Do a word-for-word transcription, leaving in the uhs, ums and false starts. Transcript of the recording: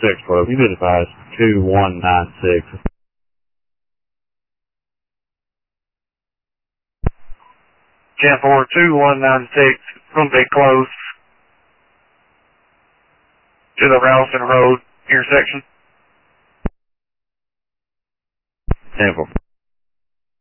six twelve, you been advised two one nine six. ten four, two one nine six, going to be close to the Ralston Road intersection. ten four.